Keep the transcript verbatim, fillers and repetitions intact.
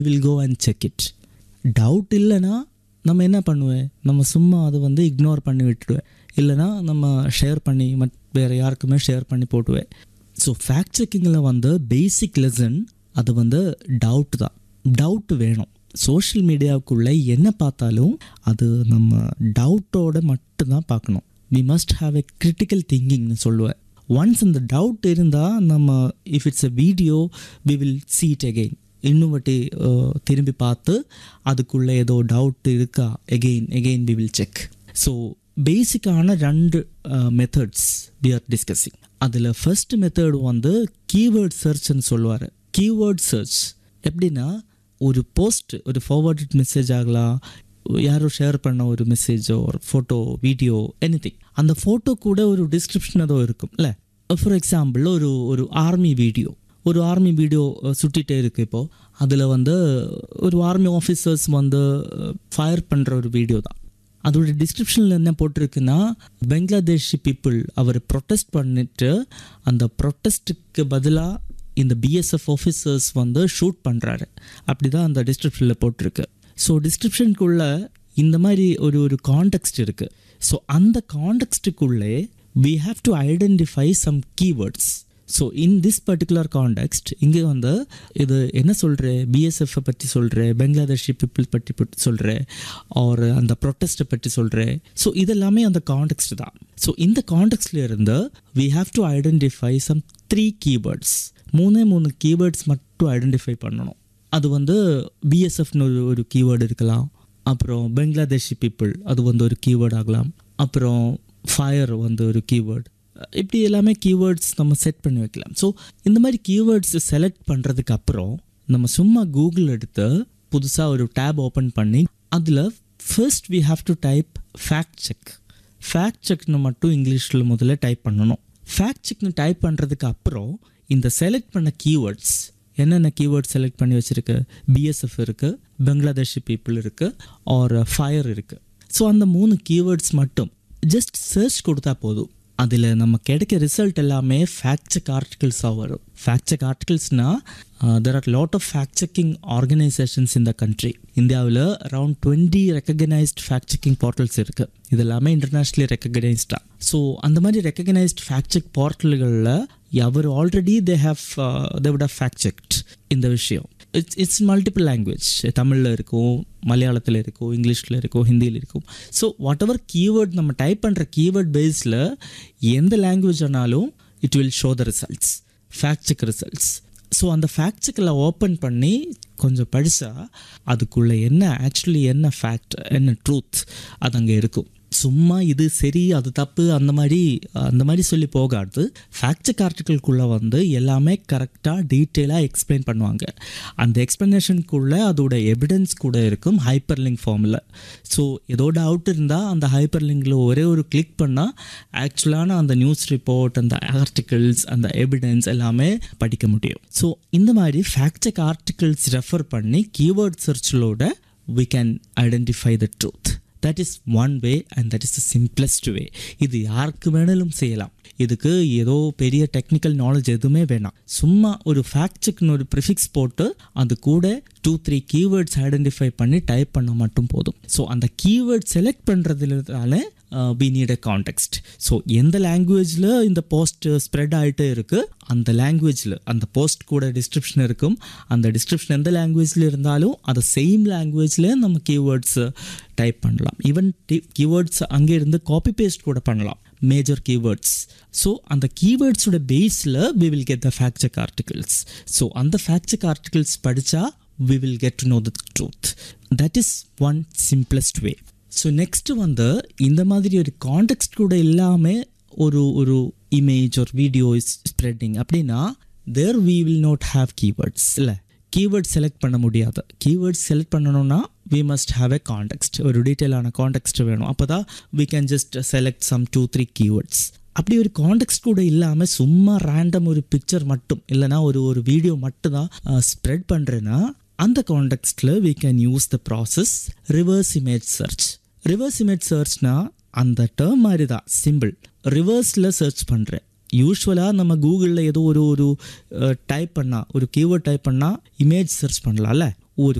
Will go and check it. Doubt இல்லைன்னா நம்ம என்ன பண்ணுவேன், நம்ம சும்மா அதை வந்து இக்னோர் பண்ணி விட்டுடுவேன், இல்லைனா நம்ம ஷேர் பண்ணி மட் வேறு யாருக்குமே ஷேர் பண்ணி போட்டுவேன். ஸோ ஃபேக்ட் செக்கிங்கில் வந்து பேசிக் லெசன் அது வந்து டவுட் தான். டவுட் வேணும். சோஷியல் மீடியாவுக்குள்ளே என்ன பார்த்தாலும் அது நம்ம டவுட்டோடு மட்டும்தான் பார்க்கணும். We must have a critical திங்கிங்னு சொல்லுவேன். ஒன்ஸ் அந்த டவுட் இருந்தால் நம்ம if it's a video we will see it again. இன்னும் வாட்டி திரும்பி பார்த்து அதுக்குள்ளே ஏதோ டவுட் இருக்கா again again we will check. So பேசிக்கான ரெண்டு மெத்தட்ஸ் வி ஆர் டிஸ்கஸிங். அதில் ஃபர்ஸ்ட் மெத்தட் வந்து கீவேர்ட் சர்ச்ன்னு சொல்லுவார். கீவேர்ட் சர்ச் எப்படின்னா, ஒரு போஸ்ட், ஒரு ஃபார்வர்டட் மெசேஜ் ஆகலாம், யாரோ ஷேர் பண்ண ஒரு மெசேஜோ ஒரு ஃபோட்டோ வீடியோ எனிதிங், அந்த ஃபோட்டோ கூட ஒரு டிஸ்கிரிப்ஷன் ஏதோ இருக்கும் இல்லை. ஃபார் எக்ஸாம்பிள் ஒரு ஒரு ஆர்மி வீடியோ ஒரு ஆர்மி வீடியோ சுட்டிகிட்டே இருக்குது. இப்போது அதில் வந்து ஒரு ஆர்மி ஆஃபீஸர்ஸ் வந்து ஃபயர் பண்ணுற ஒரு வீடியோ தான். அதோட டிஸ்கிரிப்ஷனில் என்ன போட்டிருக்குன்னா, பங்களாதேஷி பீப்புள் அவர் ப்ரொட்டஸ்ட் பண்ணிட்டு அந்த ப்ரொட்டஸ்ட்டுக்கு பதிலாக இந்த பிஎஸ்எஃப் ஆஃபீஸர்ஸ் வந்து ஷூட் பண்ணுறாரு. அப்படி தான் அந்த டிஸ்கிரிப்ஷனில் போட்டிருக்கு. ஸோ டிஸ்கிரிப்ஷனுக்குள்ளே இந்த மாதிரி ஒரு ஒரு கான்டெக்ஸ்ட் இருக்குது. ஸோ அந்த கான்டெக்ஸ்ட்டுக்குள்ளே we have to identify some keywords. So in this particular context இங்கே வந்து இது என்ன சொல்கிற, பிஎஸ்எஃப்பை பற்றி சொல்கிற, பங்களாதேஷி பீப்புள் பற்றி பற்றி சொல்கிற, ஒரு அந்த ப்ரொட்டஸ்ட்டை பற்றி சொல்கிற. ஸோ இதெல்லாமே அந்த கான்டெக்ஸ்ட் தான். ஸோ இந்த கான்டெக்ஸ்டில் இருந்து we have to identify some three keywords. மூணே மூணு கீவேர்ட்ஸ் மட்டும் ஐடென்டிஃபை பண்ணணும். அது வந்து பிஎஸ்எஃப்னு ஒரு ஒரு கீவேர்டு இருக்கலாம், அப்புறம் பங்களாதேஷி பீப்புள் அது வந்து ஒரு கீவேர்டு ஆகலாம், அப்புறம் ஃபயர் வந்து ஒரு கீவேர்டு. இப்படி எல்லாமே கீவேர்ட்ஸ் நம்ம செட் பண்ணி வைக்கலாம். ஸோ இந்த மாதிரி கீவேர்ட்ஸ் செலக்ட் பண்ணுறதுக்கு அப்புறம் நம்ம சும்மா கூகுள் எடுத்து புதுசாக ஒரு டேப் ஓப்பன் பண்ணி அதில் first we have to type fact check. Fact செக்னு மட்டும் இங்கிலீஷில் முதல்ல டைப் பண்ணணும். ஃபேக்ட் செக்னு டைப் பண்ணுறதுக்கு அப்புறம் இந்த செலக்ட் பண்ண கீவேர்ட்ஸ் என்னென்ன கீவேர்ட்ஸ் செலக்ட் பண்ணி வச்சுருக்கு, பிஎஸ்எஃப் இருக்குது, பங்களாதேஷி பீப்புள் இருக்குது, ஆர் ஃபயர் இருக்குது. ஸோ அந்த மூணு கீவேர்ட்ஸ் மட்டும் ஜஸ்ட் சர்ச் கொடுத்தா போதும். அதில் நம்ம கிடைக்க ரிசல்ட் எல்லாமே ஃபேக்ட் செக் ஆர்டிகல்ஸாக வரும். Fact check ஆர்டிகல்ஸ்னால் there are lot of fact checking organisations இந்த கண்ட்ரி. இந்தியாவில் around twenty recognised fact checking portals இருக்குது. இது எல்லாமே இன்டர்நேஷ்னலி ரெக்கக்னைஸ்டாக. ஸோ அந்த மாதிரி recognised fact check போர்ட்டல்களில் our already they have they would have fact checked இந்த விஷயம். It's it's multiple language. தமிழில் இருக்கும், மலையாளத்தில் இருக்கும், இங்கிலீஷில் இருக்கும், ஹிந்தியில் இருக்கும். ஸோ வாட் எவர் கீவேர்ட் நம்ம டைப் பண்ணுற கீவேர்ட் பேஸில் எந்த லாங்குவேஜ் ஆனாலும் it will show the results, fact check results. So அந்த ஃபேக்ட் செக்கில் ஓப்பன் பண்ணி கொஞ்சம் படித்தா அதுக்குள்ளே என்ன ஆக்சுவலி என்ன ஃபேக்ட் என்ன ட்ரூத் அது அங்கே இருக்கும். சும்மா இது சரி அது தப்பு அந்த மாதிரி அந்த மாதிரி சொல்லி போகாது. ஃபேக்ட் செக் ஆர்டிக்கலுக்குள்ளே வந்து எல்லாமே கரெக்டாக டீட்டெயிலாக எக்ஸ்பிளைன் பண்ணுவாங்க. அந்த எக்ஸ்ப்ளனேஷனுக்குள்ளே அதோட எவிடன்ஸ் கூட இருக்கும் ஹைப்பர் லிங்க் ஃபார்மில். ஸோ ஏதோ டவுட் இருந்தால் அந்த ஹைப்பர் லிங்கில் ஒரே ஒரு கிளிக் பண்ணால் ஆக்சுவலான அந்த நியூஸ் ரிப்போர்ட், அந்த ஆர்டிகிள்ஸ், அந்த எவிடன்ஸ் எல்லாமே படிக்க முடியும். ஸோ இந்த மாதிரி ஃபேக்ட் செக் ஆர்டிகிள்ஸ் ரெஃபர் பண்ணி keyword சர்ச்சிலோட we can identify the truth. That is one way and that is the simplest way. இது யாருக்கு வேணாலும் செய்யலாம். இதுக்கு ஏதோ பெரிய டெக்னிக்கல் நாலேஜ் எதுவுமே வேணாம். சும்மா ஒரு ஃபேக்ட் செக்னு ஒரு ப்ரிஃபிக்ஸ் போட்டு அது கூட டூ த்ரீ கீவேர்ட்ஸ் ஐடென்டிஃபை பண்ணி டைப் பண்ண மட்டும் போதும். ஸோ அந்த கீவேர்ட் செலக்ட் பண்ணுறதுனால we need a context. So எந்த லாங்குவேஜில் இந்த போஸ்ட் ஸ்ப்ரெட் ஆகிட்டே இருக்குது அந்த லாங்குவேஜில் அந்த போஸ்ட் கூட டிஸ்கிரிப்ஷன் இருக்கும். அந்த டிஸ்கிரிப்ஷன் எந்த லாங்குவேஜில் இருந்தாலும் அதை சேம் லாங்குவேஜில் நம்ம கீவேர்ட்ஸ் டைப் பண்ணலாம். ஈவன் கீவேர்ட்ஸ் அங்கே இருந்து காப்பி பேஸ்ட் கூட பண்ணலாம், மேஜர் கீவேர்ட்ஸ். ஸோ அந்த கீவேர்ட்ஸோட பேஸில் we will get the fact check articles. So அந்த fact check articles படித்தா we will get to know the truth. That is one simplest way. So next வந்து இந்த மாதிரி ஒரு கான்டெக்ஸ்ட் கூட இல்லாமல் ஒரு ஒரு இமேஜ் ஒரு வீடியோ இஸ் ஸ்ப்ரெட்டிங் அப்படின்னா தேர் we will not have keywords. இல்லை, கீவேர்ட் செலக்ட் பண்ண முடியாது. கீவேர்ட்ஸ் செலக்ட் பண்ணணும்னா we must have a context. ஒரு டீட்டெயிலான கான்டெக்ஸ்ட் வேணும். அப்போ தான் we can just select some two three keywords. அப்படி ஒரு கான்டெக்ஸ்ட் கூட இல்லாமல் சும்மா ரேண்டம் ஒரு பிக்சர் மட்டும் இல்லைனா ஒரு ஒரு வீடியோ மட்டும் தான் ஸ்ப்ரெட் பண்ணுறேன்னா அந்த கான்டெக்ஸ்டில் we can use the process reverse image search. Reverse image சர்ச்னா அந்த டேர்ம் மாதிரி தான், சிம்பிள். ரிவர்ஸில் சர்ச் பண்ணுறேன். யூஸ்வலாக நம்ம கூகுளில் ஏதோ ஒரு ஒரு டைப் பண்ணால் ஒரு கீவேர்ட் டைப் பண்ணால் இமேஜ் சர்ச் பண்ணலாம்ல.